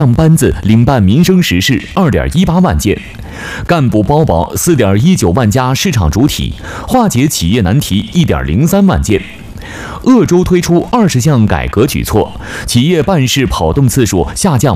上班子领办民生实事2.18万件，干部包保4.19万家市场主体，化解企业难题1.03万件。鄂州推出20项改革举措，企业办事跑动次数下降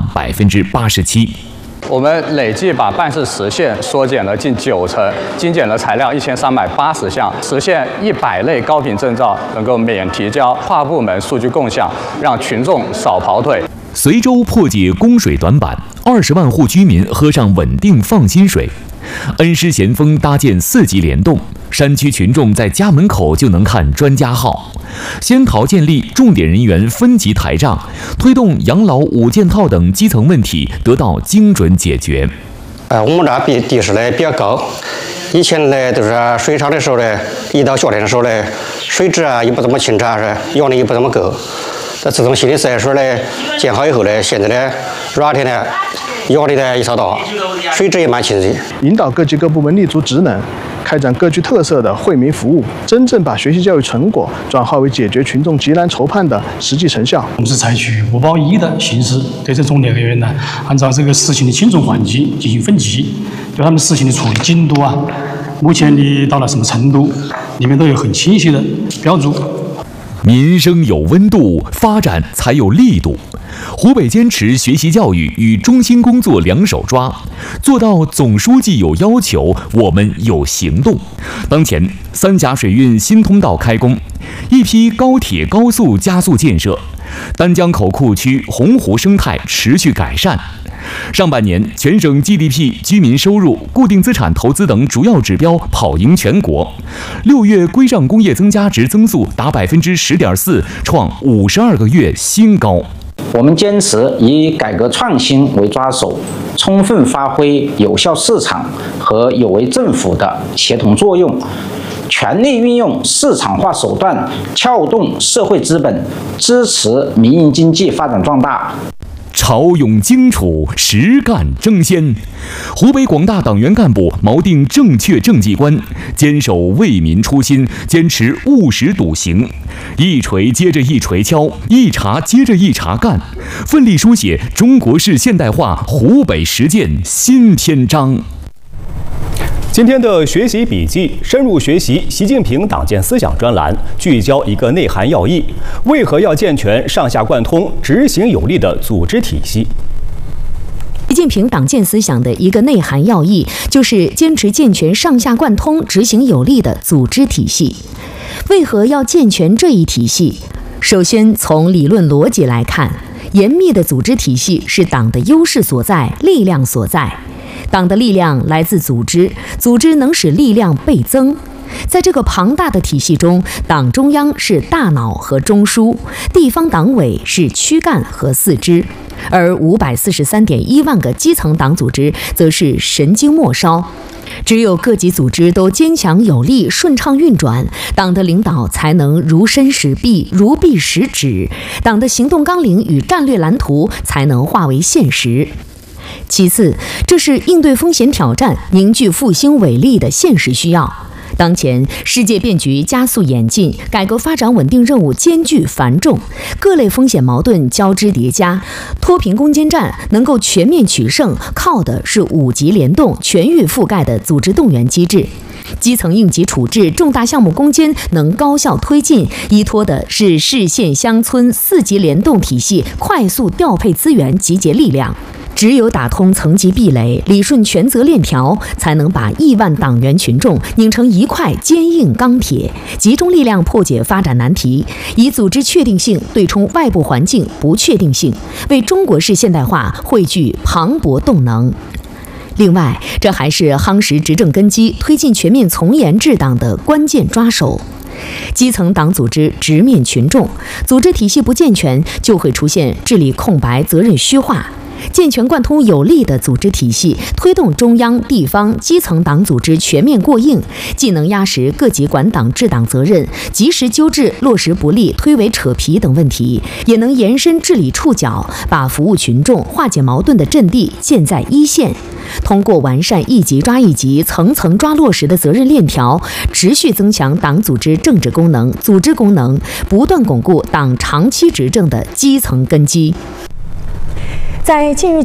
87%。 我们累计把办事时限缩减了近90%，精简了材料1380项，实现100类高频证照能够免提交，跨部门数据共享，让群众少跑腿。 随州破解供水短板，20万户居民喝上稳定放心水。恩施咸丰搭建4级联动，山区群众在家门口就能看专家号。仙桃建立重点人员分级台账，推动养老5件套等基层问题得到精准解决。 我们这地势呢比较高，以前呢都是水厂的时候呢，一到夏天的时候呢，水质也不怎么清澈，养的也不怎么够。自从新的设施呢建好以后呢，现在呢热天呢压力呢也稍大，水质也蛮清澈。 引导各级各部门立足职能，开展各具特色的惠民服务，真正把学习教育成果转化为解决群众急难愁盼的实际成效。 我们是采取5保1的形式，对这重点人员呢，按照这个事情的轻重缓急进行分级，对他们事情的处理进度目前的到了什么程度，里面都有很清晰的标注。 民生有温度，发展才有力度。湖北坚持学习教育与中心工作两手抓，做到总书记有要求，我们有行动。当前三峡水运新通道开工，一批高铁高速加速建设，丹江口库区洪湖生态持续改善。上半年，全省 GDP、居民收入、固定资产投资等主要指标跑赢全国。6月规账工业增加值增速达10.4%，创52个月新高。 我们坚持以改革创新为抓手，充分发挥有效市场和有为政府的协同作用，全力运用市场化手段，撬动社会资本，支持民营经济发展壮大。 潮涌荆楚，实干争先。湖北广大党员干部锚定正确政绩观，坚守为民初心，坚持务实笃行，一锤接着一锤敲，一茬接着一茬干，奋力书写中国式现代化湖北实践新篇章。 今天的学习笔记深入学习习近平党建思想专栏，聚焦一个内涵要义：为何要健全上下贯通、执行有力的组织体系？ 习近平党建思想的一个内涵要义，就是坚持健全上下贯通、执行有力的组织体系。为何要健全这一体系？首先，从理论逻辑来看，严密的组织体系是党的优势所在、力量所在。党的力量来自组织，组织能使力量倍增。在这个庞大的体系中，党中央是大脑和中枢，地方党委是躯干和四肢，而543.1万个基层党组织则是神经末梢。只有各级组织都坚强有力、顺畅运转，党的领导才能如身使臂、如臂使指，党的行动纲领与战略蓝图才能化为现实。其次，这是应对风险挑战、凝聚复兴伟力的现实需要。当前世界变局加速演进，改革发展稳定任务艰巨繁重，各类风险矛盾交织叠加，脱贫攻坚战能够全面取胜，靠的是5级联动、全域覆盖的组织动员机制。基层应急处置、重大项目攻坚能高效推进，依托的是市县乡村4级联动体系，快速调配资源、集结力量。只有打通层级壁垒，理顺权责链条，才能把亿万党员群众拧成一块坚硬钢铁，集中力量破解发展难题，以组织确定性对冲外部环境不确定性，为中国式现代化汇聚磅礴动能。另外，这还是夯实执政根基、推进全面从严治党的关键抓手。基层党组织直面群众，组织体系不健全，就会出现治理空白、责任虚化。健全贯通有力的组织体系，推动中央、地方、基层党组织全面过硬，既能压实各级管党治党责任，及时纠治落实不力、推诿扯皮等问题，也能延伸治理触角，把服务群众、化解矛盾的阵地建在一线。通过完善一级抓一级、层层抓落实的责任链条，持续增强党组织政治功能、组织功能，不断巩固党长期执政的基层根基。 在近日